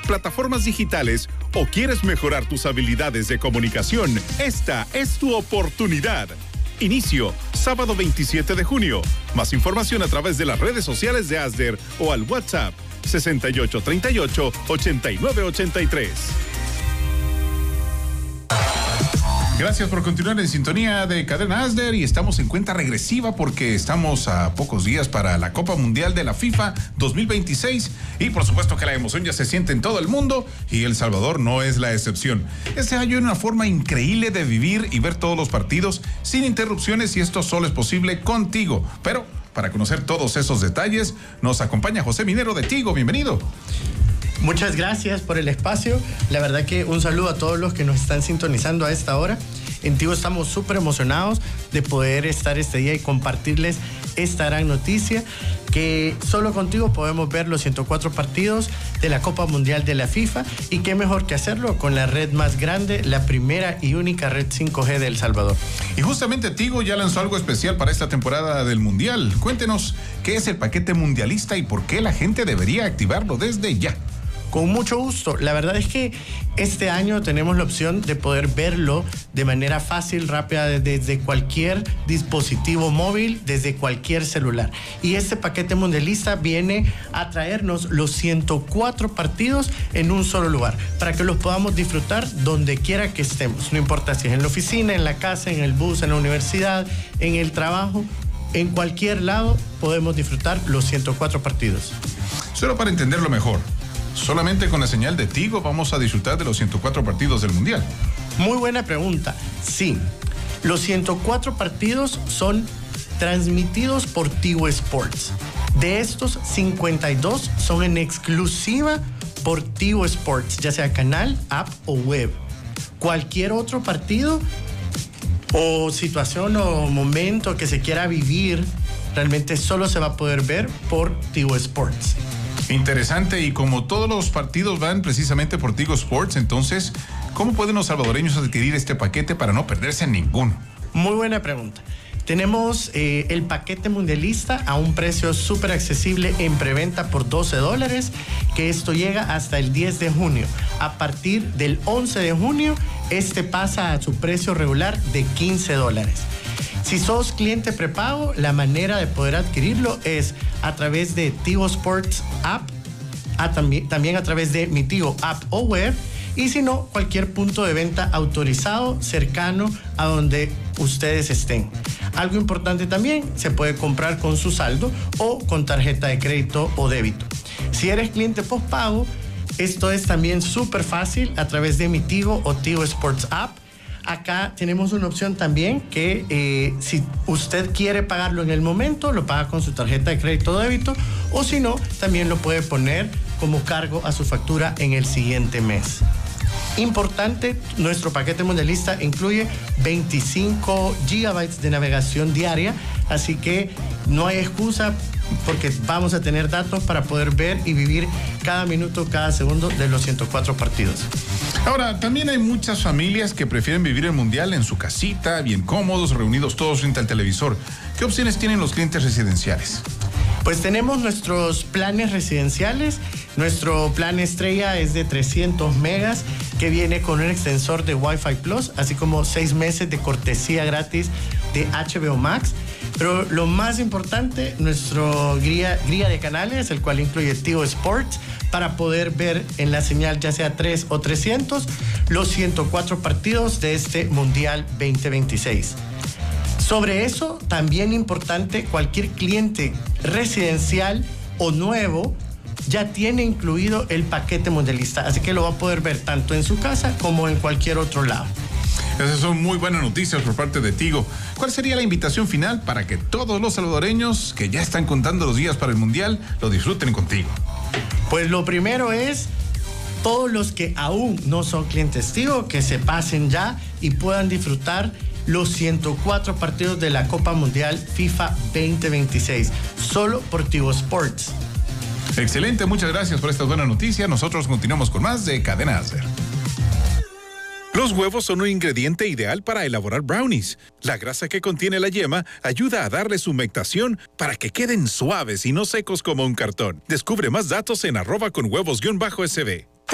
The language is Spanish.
plataformas digitales o quieres mejorar tus habilidades de comunicación, esta es tu oportunidad. Inicio, sábado 27 de junio. Más información a través de las redes sociales de ASDER o al WhatsApp 6838-8983. Gracias por continuar en sintonía de Cadena ASDER y estamos en cuenta regresiva porque estamos a pocos días para la Copa Mundial de la FIFA 2026 y por supuesto que la emoción ya se siente en todo el mundo y El Salvador no es la excepción. Este año hay una forma increíble de vivir y ver todos los partidos sin interrupciones y esto solo es posible contigo. Pero para conocer todos esos detalles nos acompaña José Minero de Tigo. Bienvenido. Muchas gracias por el espacio. La verdad que un saludo a todos los que nos están sintonizando a esta hora. En Tigo estamos súper emocionados de poder estar este día y compartirles esta gran noticia que solo contigo podemos ver los 104 partidos de la Copa Mundial de la FIFA y qué mejor que hacerlo con la red más grande, la primera y única red 5G de El Salvador. Y justamente Tigo ya lanzó algo especial para esta temporada del Mundial. Cuéntenos qué es el paquete mundialista y por qué la gente debería activarlo desde ya. Con mucho gusto. La verdad es que este año tenemos la opción de poder verlo de manera fácil, rápida, desde cualquier dispositivo móvil, desde cualquier celular. Y este paquete mundialista viene a traernos los 104 partidos en un solo lugar, para que los podamos disfrutar donde quiera que estemos. No importa si es en la oficina, en la casa, en el bus, en la universidad, en el trabajo, en cualquier lado podemos disfrutar los 104 partidos. Solo para entenderlo mejor. ¿Solamente con la señal de Tigo vamos a disfrutar de los 104 partidos del Mundial? Muy buena pregunta. Sí, los 104 partidos son transmitidos por Tigo Sports. De estos, 52 son en exclusiva por Tigo Sports, ya sea canal, app o web. Cualquier otro partido o situación o momento que se quiera vivir, realmente solo se va a poder ver por Tigo Sports. Interesante, y como todos los partidos van precisamente por Tigo Sports, entonces, ¿cómo pueden los salvadoreños adquirir este paquete para no perderse ninguno? Muy buena pregunta. Tenemos el paquete mundialista a un precio súper accesible en preventa por $12, que esto llega hasta el 10 de junio. A partir del 11 de junio, este pasa a su precio regular de $15. Si sos cliente prepago, la manera de poder adquirirlo es a través de Tigo Sports App, también a través de mi Tigo App o web, y si no, cualquier punto de venta autorizado cercano a donde ustedes estén. Algo importante también, se puede comprar con su saldo o con tarjeta de crédito o débito. Si eres cliente postpago, esto es también súper fácil a través de mi Tigo o Tigo Sports App. Acá tenemos una opción también que si usted quiere pagarlo en el momento, lo paga con su tarjeta de crédito o débito, o si no, también lo puede poner como cargo a su factura en el siguiente mes. Importante, nuestro paquete mundialista incluye 25 gigabytes de navegación diaria, así que no hay excusa porque vamos a tener datos para poder ver y vivir cada minuto, cada segundo de los 104 partidos. Ahora, también hay muchas familias que prefieren vivir el Mundial en su casita, bien cómodos, reunidos todos frente al televisor. ¿Qué opciones tienen los clientes residenciales? Pues tenemos nuestros planes residenciales. Nuestro plan estrella es de 300 megas que viene con un extensor de Wi-Fi Plus, así como 6 meses de cortesía gratis de HBO Max. Pero lo más importante, nuestro guía de canales, el cual incluye Tigo Sports, para poder ver en la señal ya sea 3 o 300 los 104 partidos de este Mundial 2026. Sobre eso, también importante, cualquier cliente residencial o nuevo ya tiene incluido el paquete mundialista, así que lo va a poder ver tanto en su casa como en cualquier otro lado. Esas son muy buenas noticias por parte de Tigo. ¿Cuál sería la invitación final para que todos los salvadoreños que ya están contando los días para el Mundial lo disfruten contigo? Pues lo primero es todos los que aún no son clientes Tigo, que se pasen ya y puedan disfrutar los 104 partidos de la Copa Mundial FIFA 2026, solo por Tigo Sports. Excelente, muchas gracias por estas buenas noticias. Nosotros continuamos con más de Cadena ASDER. Los huevos son un ingrediente ideal para elaborar brownies. La grasa que contiene la yema ayuda a darles humectación para que queden suaves y no secos como un cartón. Descubre más datos en @conhuevos_sb.